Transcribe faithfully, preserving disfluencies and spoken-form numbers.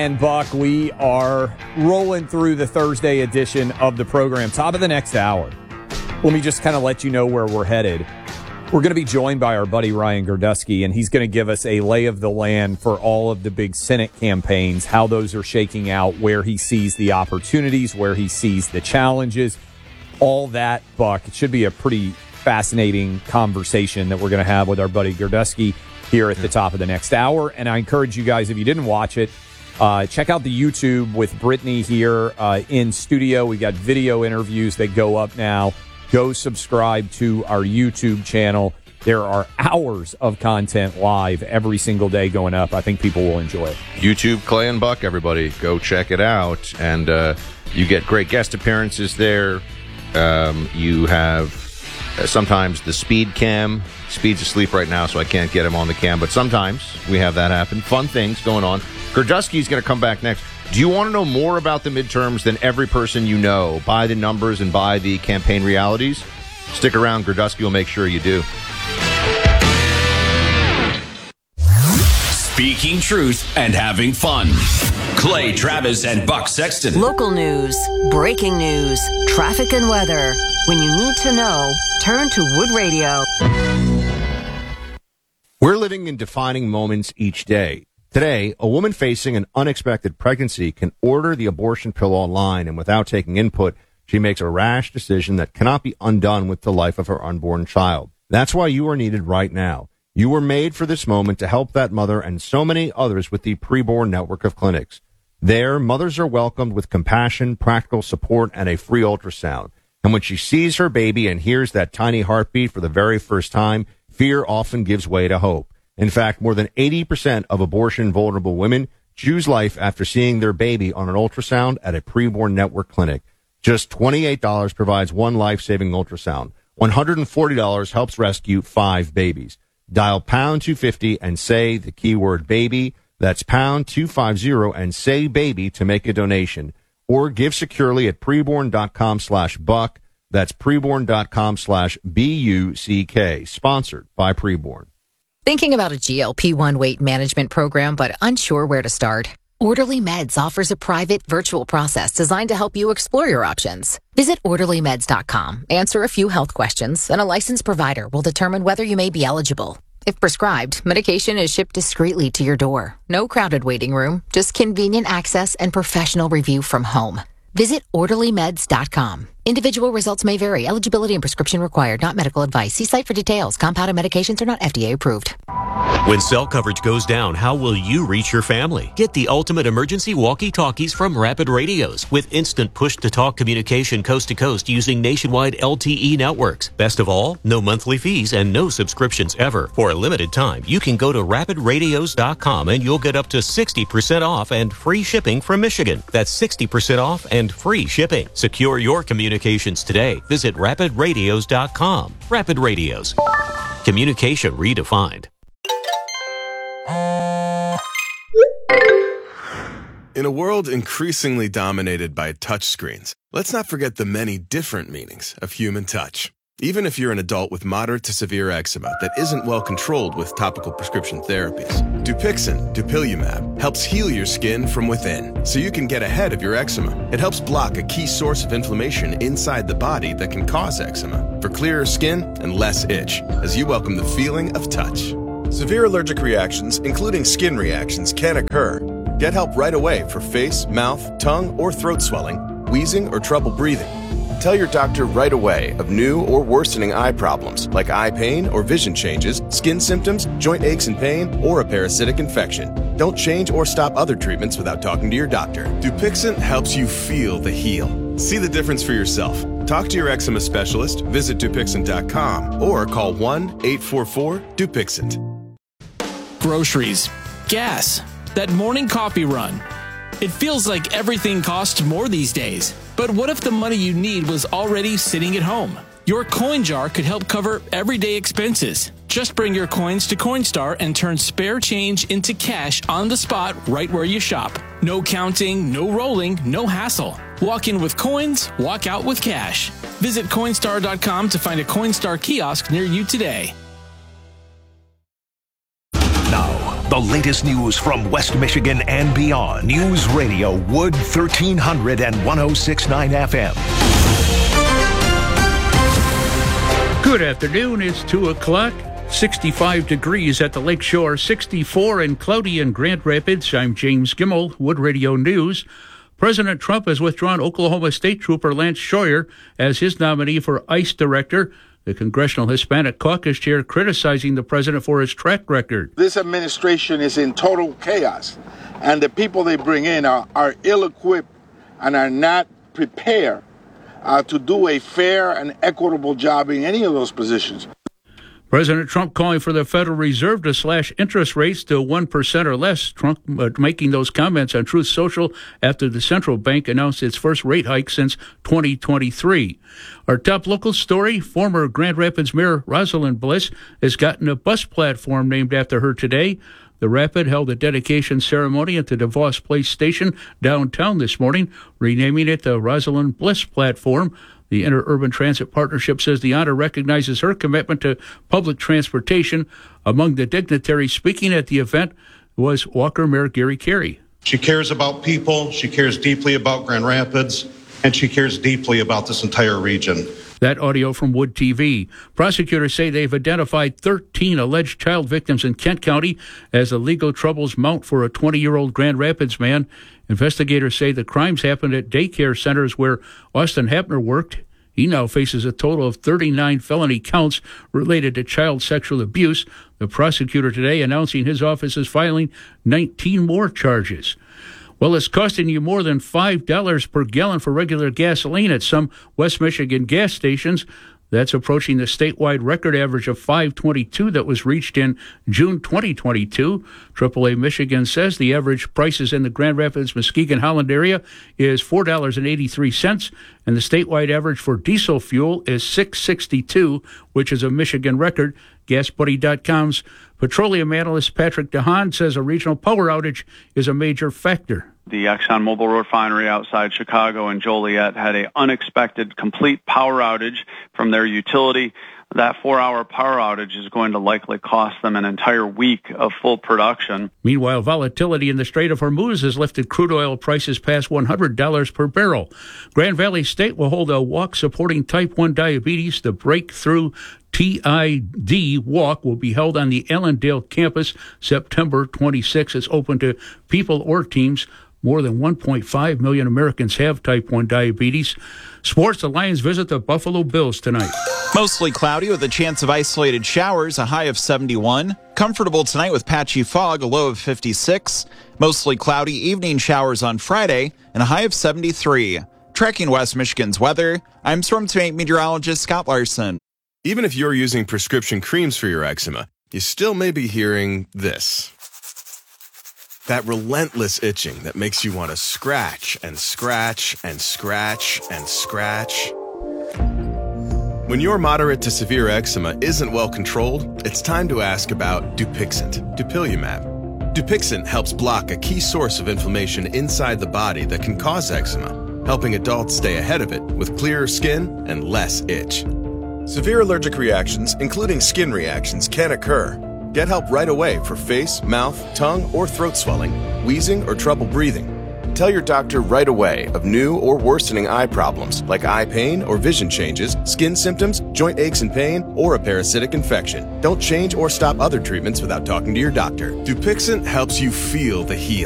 And Buck, we are rolling through the Thursday edition of the program. Top of the next hour. Let me just kind of let you know where we're headed. We're going to be joined by our buddy Ryan Girdusky, and he's going to give us a lay of the land for all of the big Senate campaigns, how those are shaking out, where he sees the opportunities, where he sees the challenges, all that, Buck. It should be a pretty fascinating conversation that we're going to have with our buddy Girdusky here at the top of the next hour. And I encourage you guys, if you didn't watch it, Uh, check out the YouTube with Brittany here uh, in studio. We got video interviews that go up now. Go subscribe to our YouTube channel. There are hours of content live every single day going up. I think people will enjoy it. YouTube, Clay and Buck, everybody. Go check it out. And uh, you get great guest appearances there. Um, you have uh, sometimes the speed cam. Speed's asleep right now, so I can't get him on the cam. But sometimes we have that happen. Fun things going on. Girdusky's going to come back next. Do you want to know more about the midterms than every person you know by the numbers and by the campaign realities? Stick around. Girdusky will make sure you do. Speaking truth and having fun. Clay Travis and Buck Sexton. Local news, breaking news, traffic and weather. When you need to know, turn to Wood Radio. We're living in defining moments each day. Today, a woman facing an unexpected pregnancy can order the abortion pill online, and without taking input, she makes a rash decision that cannot be undone with the life of her unborn child. That's why you are needed right now. You were made for this moment to help that mother and so many others with the Preborn network of clinics. There, mothers are welcomed with compassion, practical support, and a free ultrasound. And when she sees her baby and hears that tiny heartbeat for the very first time, fear often gives way to hope. In fact, more than eighty percent of abortion-vulnerable women choose life after seeing their baby on an ultrasound at a Preborn network clinic. Just twenty-eight dollars provides one life-saving ultrasound. one hundred forty dollars helps rescue five babies. Dial pound two fifty and say the keyword baby. That's pound two fifty and say baby to make a donation. Or give securely at preborn.com slash buck. That's preborn.com slash B-U-C-K. Sponsored by Preborn. Thinking about a G L P one weight management program but unsure where to start? Orderly Meds offers a private virtual process designed to help you explore your options. Visit orderly meds dot com, answer a few health questions, and a licensed provider will determine whether you may be eligible. If prescribed, medication is shipped discreetly to your door. No crowded waiting room, just convenient access and professional review from home. Visit orderly meds dot com. Individual results may vary. Eligibility and prescription required. Not medical advice. See site for details. Compounded medications are not F D A approved. When cell coverage goes down, how will you reach your family? Get the ultimate emergency walkie-talkies from Rapid Radios with instant push-to-talk communication coast to coast using nationwide L T E networks. Best of all, no monthly fees and no subscriptions ever. For a limited time, you can go to rapid radios dot com and you'll get up to sixty percent off and free shipping from Michigan. That's sixty percent off and free shipping. Secure your communications today. Visit rapid radios dot com. Rapid Radios. Communication redefined. In a world increasingly dominated by touchscreens, let's not forget the many different meanings of human touch. Even if you're an adult with moderate to severe eczema that isn't well controlled with topical prescription therapies, Dupixent, dupilumab, helps heal your skin from within so you can get ahead of your eczema. It helps block a key source of inflammation inside the body that can cause eczema for clearer skin and less itch as you welcome the feeling of touch. Severe allergic reactions, including skin reactions, can occur. Get help right away for face, mouth, tongue, or throat swelling, wheezing, or trouble breathing. Tell your doctor right away of new or worsening eye problems like eye pain or vision changes, skin symptoms, joint aches and pain, or a parasitic infection. Don't change or stop other treatments without talking to your doctor. Dupixent helps you feel the heal. See the difference for yourself. Talk to your eczema specialist, visit Dupixent dot com, or call one eight four four Dupixent. Groceries, gas, that morning coffee run. It feels like everything costs more these days. But what if the money you need was already sitting at home? Your coin jar could help cover everyday expenses. Just bring your coins to Coinstar and turn spare change into cash on the spot right where you shop. No counting, no rolling, no hassle. Walk in with coins, walk out with cash. Visit Coinstar dot com to find a Coinstar kiosk near you today. Now, the latest news from West Michigan and beyond. News Radio Wood thirteen hundred and one oh six point nine F M. Good afternoon. It's two o'clock. sixty-five degrees at the Lakeshore, sixty-four and cloudy in Grand Rapids. I'm James Gimmel, Wood Radio News. President Trump has withdrawn Oklahoma State Trooper Lance Scheuer as his nominee for ICE director. The Congressional Hispanic Caucus chair criticizing the president for his track record. This administration is in total chaos, and the people they bring in are, are ill-equipped and are not prepared uh, to do a fair and equitable job in any of those positions. President Trump calling for the Federal Reserve to slash interest rates to one percent or less. Trump uh, making those comments on Truth Social after the central bank announced its first rate hike since twenty twenty-three. Our top local story, former Grand Rapids Mayor Rosalind Bliss has gotten a bus platform named after her today. The Rapid held a dedication ceremony at the DeVos Place station downtown this morning, renaming it the Rosalind Bliss Platform. The Interurban Transit Partnership says the honor recognizes her commitment to public transportation. Among the dignitaries speaking at the event was Walker Mayor Gary Carey. She cares about people, she cares deeply about Grand Rapids, and she cares deeply about this entire region. That audio from Wood T V. Prosecutors say they've identified thirteen alleged child victims in Kent County as the legal troubles mount for a twenty-year-old Grand Rapids man. Investigators say the crimes happened at daycare centers where Austin Hapner worked. He now faces a total of thirty-nine felony counts related to child sexual abuse. The prosecutor today announcing his office is filing nineteen more charges. Well, it's costing you more than five dollars per gallon for regular gasoline at some West Michigan gas stations. That's approaching the statewide record average of five twenty-two that was reached in June twenty twenty-two. triple A Michigan says the average prices in the Grand Rapids, Muskegon, Holland area is four dollars and eighty-three cents, and the statewide average for diesel fuel is six sixty-two, which is a Michigan record. Gas Buddy dot com's petroleum analyst Patrick DeHaan says a regional power outage is a major factor. The ExxonMobil refinery outside Chicago and Joliet had an unexpected complete power outage from their utility. That four-hour power outage is going to likely cost them an entire week of full production. Meanwhile, volatility in the Strait of Hormuz has lifted crude oil prices past one hundred dollars per barrel. Grand Valley State will hold a walk supporting type one diabetes. The Breakthrough T I D walk will be held on the Allendale campus September twenty-sixth. It's open to people or teams. More than one point five million Americans have type one diabetes. Sports, the Lions visit the Buffalo Bills tonight. Mostly cloudy with a chance of isolated showers, a high of seventy-one. Comfortable tonight with patchy fog, a low of fifty-six. Mostly cloudy evening showers on Friday, and a high of seventy-three. Tracking West Michigan's weather, I'm Storm Team eight meteorologist Scott Larson. Even if you're using prescription creams for your eczema, you still may be hearing this. That relentless itching that makes you want to scratch and scratch and scratch and scratch. When your moderate to severe eczema isn't well controlled, it's time to ask about Dupixent, dupilumab. Dupixent helps block a key source of inflammation inside the body that can cause eczema, helping adults stay ahead of it with clearer skin and less itch. Severe allergic reactions, including skin reactions, can occur. Get help right away for face, mouth, tongue, or throat swelling, wheezing, or trouble breathing. Tell your doctor right away of new or worsening eye problems like eye pain or vision changes, skin symptoms, joint aches and pain, or a parasitic infection. Don't change or stop other treatments without talking to your doctor. Dupixent helps you feel the heal.